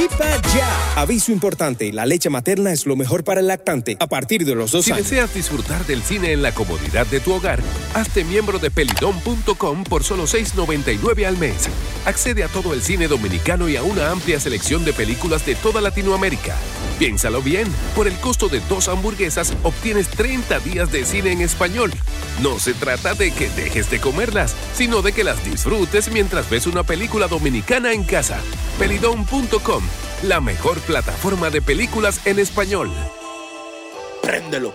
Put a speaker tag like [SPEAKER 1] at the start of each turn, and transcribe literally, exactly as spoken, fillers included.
[SPEAKER 1] Ya. Aviso importante, la leche materna es lo mejor para el lactante a partir de los dos
[SPEAKER 2] si
[SPEAKER 1] años.
[SPEAKER 2] Si deseas disfrutar del cine en la comodidad de tu hogar, hazte miembro de pelidón punto com por solo seis noventa y nueve al mes. Accede a todo el cine dominicano y a una amplia selección de películas de toda Latinoamérica. Piénsalo bien, por el costo de dos hamburguesas obtienes treinta días de cine en español. No se trata de que dejes de comerlas, sino de que las disfrutes mientras ves una película dominicana en casa. pelidón punto com, la mejor plataforma de películas en español.
[SPEAKER 3] Préndelo.